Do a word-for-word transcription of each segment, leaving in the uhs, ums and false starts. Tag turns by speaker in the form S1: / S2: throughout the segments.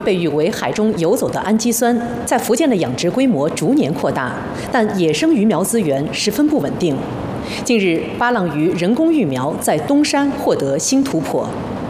S1: 被誉为海中游走的氨基酸，在福建的养殖规模逐年扩大，但野生鱼苗资源十分不稳定。近日，巴浪鱼人工育苗在东山获得新突破。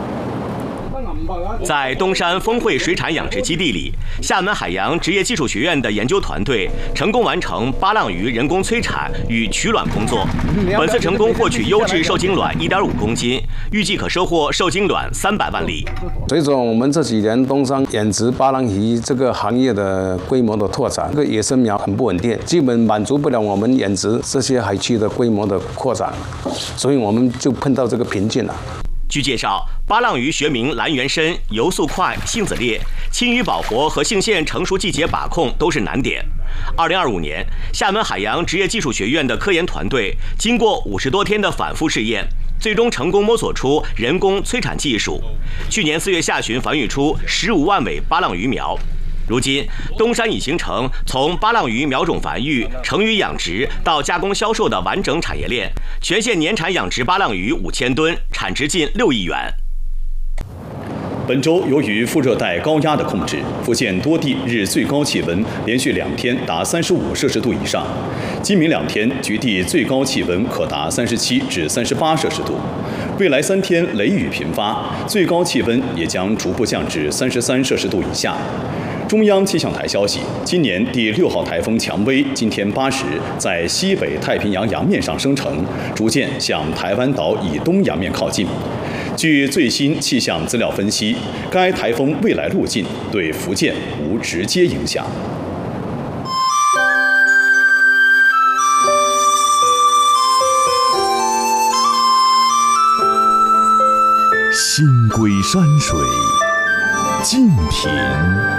S2: 在东山丰汇水产养殖基地里，厦门海洋职业技术学院的研究团队成功完成巴浪鱼人工催产与取卵工作。本次成功获取优质受精卵 一点五公斤，预计可收获受精卵三百万粒。
S3: 随着我们这几年东山养殖巴浪鱼这个行业的规模的拓展，这个野生苗很不稳定，基本满足不了我们养殖这些海区的规模的扩展，所以我们就碰到这个瓶颈了。
S2: 据介绍，巴浪鱼学名蓝圆参，游速快，性子烈，亲鱼保活和性腺成熟季节把控都是难点。二零二五年，厦门海洋职业技术学院的科研团队经过五十多天的反复试验，最终成功摸索出人工催产技术。去年四月下旬繁育出十五万尾巴浪鱼苗。如今，东山已形成从巴浪鱼苗种繁育、成鱼养殖到加工销售的完整产业链，全县年产养殖巴浪鱼五千吨，产值近六亿元。
S4: 本周由于副热带高压的控制，福建多地日最高气温连续两天达三十五摄氏度以上，今明两天局地最高气温可达三十七至三十八摄氏度。未来三天雷雨频发，最高气温也将逐步降至三十三摄氏度以下。中央气象台消息，今年第六号台风蔷薇今天八时在西北太平洋洋面上生成，逐渐向台湾岛以东洋面靠近。据最新气象资料分析，该台风未来路径对福建无直接影响。
S5: 心归山水，静听